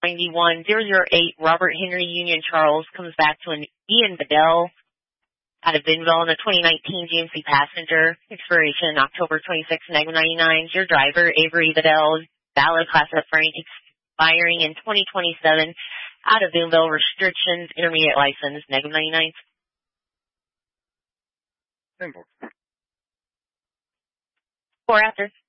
91008 Robert Henry Union Charles comes back to an Ian Bedell out of Benville in a 2019 GMC Passenger, expiration October 26, 99. Your driver, Avery Bedell, valid class F rank, expiring in 2027, out of Benville, restrictions, intermediate license, -99. Simple. 4 after.